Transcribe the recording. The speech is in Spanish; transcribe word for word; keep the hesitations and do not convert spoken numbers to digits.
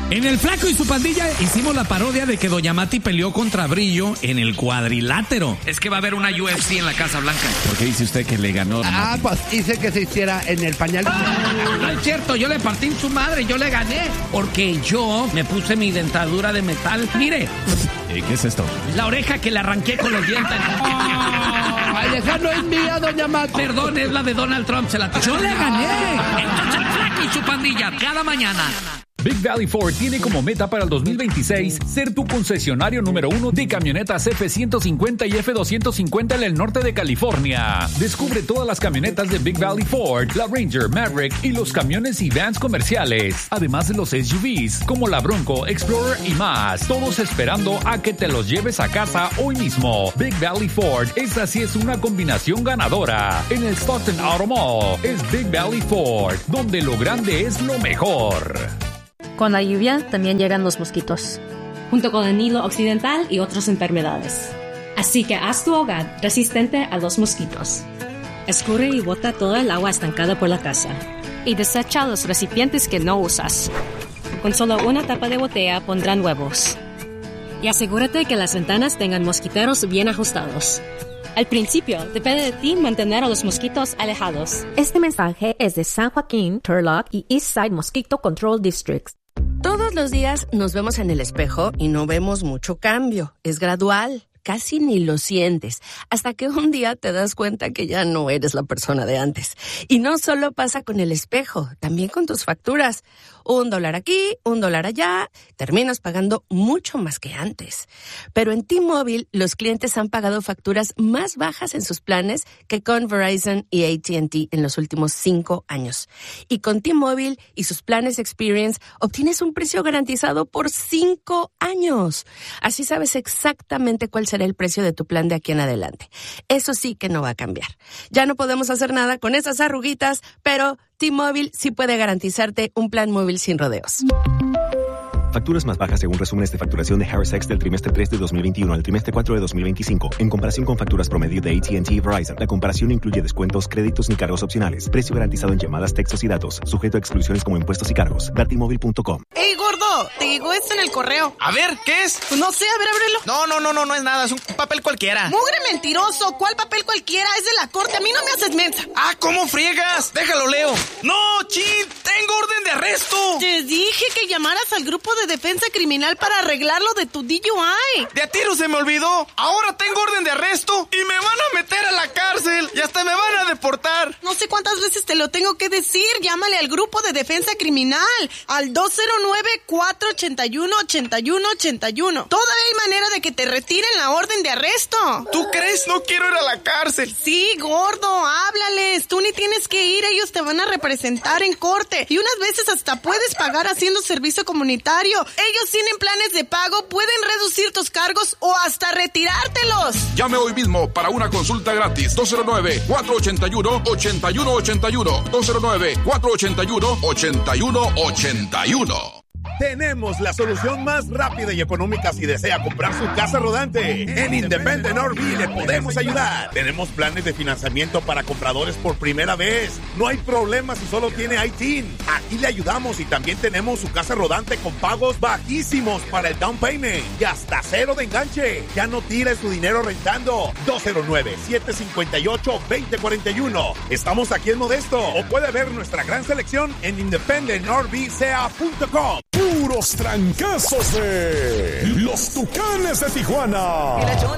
En El Flaco y su pandilla hicimos la parodia de que Doña Mati peleó contra Brillo en el cuadrilátero. Es que va a haber una U F C en la Casa Blanca. ¿Por qué dice usted que le ganó? Ah, pues hice que se hiciera en el pañal. Ah, no es cierto, yo le partí en su madre, yo le gané. Porque yo me puse mi dentadura de metal. Mire. ¿Y qué es esto? La oreja que le arranqué con los dientes. Ay, esa no es mía, Doña Mati. Perdón, es la de Donald Trump. Se la Yo le gané. Entonces El Flaco y su pandilla, cada mañana. Big Valley Ford tiene como meta para el dos mil veintiséis ser tu concesionario número uno de camionetas F ciento cincuenta y F doscientos cincuenta en el norte de California. Descubre todas las camionetas de Big Valley Ford, la Ranger, Maverick y los camiones y vans comerciales, además de los S U Vs como la Bronco, Explorer y más, todos esperando a que te los lleves a casa hoy mismo. Big Valley Ford, esa sí es una combinación ganadora. En el Stockton Auto Mall es Big Valley Ford, donde lo grande es lo mejor. Con la lluvia también llegan los mosquitos, junto con el Nilo Occidental y otras enfermedades. Así que haz tu hogar resistente a los mosquitos. Escurre y bota toda el agua estancada por la casa. y desecha los recipientes que no usas. Con solo una tapa de botella pondrán huevos. Y asegúrate que las ventanas tengan mosquiteros bien ajustados. Al principio, depende de ti mantener a los mosquitos alejados. Este mensaje es de San Joaquín, Turlock y Eastside Mosquito Control Districts. Todos los días nos vemos en el espejo y no vemos mucho cambio. Es gradual. Casi ni lo sientes, hasta que un día te das cuenta que ya no eres la persona de antes. Y no solo pasa con el espejo, también con tus facturas. Un dólar aquí, un dólar allá, terminas pagando mucho más que antes. Pero en T-Mobile, los clientes han pagado facturas más bajas en sus planes que con Verizon y A T and T en los últimos cinco años. Y con T-Mobile y sus planes Experience, obtienes un precio garantizado por cinco años. Así sabes exactamente cuál será el precio de tu plan de aquí en adelante. Eso sí que no va a cambiar. Ya no podemos hacer nada con esas arruguitas, pero T-Mobile sí puede garantizarte un plan móvil sin rodeos. Facturas más bajas según resúmenes de facturación de Harris X del trimestre tres de dos mil veintiuno al trimestre cuatro de dos mil veinticinco. En comparación con facturas promedio de A T and T y Verizon, la comparación incluye descuentos, créditos ni cargos opcionales. Precio garantizado en llamadas, textos y datos. Sujeto a exclusiones como impuestos y cargos. T mobile punto com. ¡Ey, gordo! Te llegó esto en el correo. A ver, ¿qué es? Pues no sé, a ver, ábrelo. No, no, no, no, no es nada. Es un papel cualquiera. ¡Mugre mentiroso! ¿Cuál papel cualquiera? Es de la corte. A mí no me haces mensa. ¡Ah, cómo friegas! Déjalo, leo. ¡No, chin! ¡Tengo orden de arresto! Te dije que llamaras al grupo de defensa criminal para arreglarlo de tu D U I. De a tiro se me olvidó. Ahora tengo orden de arresto y me van a meter a la cárcel y hasta me van a deportar. No sé cuántas veces te lo tengo que decir. Llámale al grupo de defensa criminal al dos cero nueve, cuatro ocho uno, ocho uno ocho uno. Todavía hay manera de que te retiren la orden de arresto. ¿Tú crees? No quiero ir a la cárcel. Sí, gordo, háblales. Tú ni tienes que ir, ellos te van a representar en corte y unas veces hasta puedes pagar haciendo servicio comunitario. Ellos tienen planes de pago, pueden reducir tus cargos o hasta retirártelos. Llame hoy mismo para una consulta gratis. dos cero nueve, cuatro ocho uno, ocho uno ocho uno. dos cero nueve, cuatro ocho uno, ocho uno ocho uno. Tenemos la solución más rápida y económica si desea comprar su casa rodante. En Independent R V le podemos ayudar. Tenemos planes de financiamiento para compradores por primera vez. No hay problema si solo tiene I T I N. Aquí le ayudamos y también tenemos su casa rodante con pagos bajísimos para el down payment y hasta cero de enganche. Ya no tire su dinero rentando. dos cero nueve, siete cinco ocho, dos cero cuatro uno. Estamos aquí en Modesto o puede ver nuestra gran selección en independent r v c a punto com. Puros trancazos de los Tucanes de Tijuana.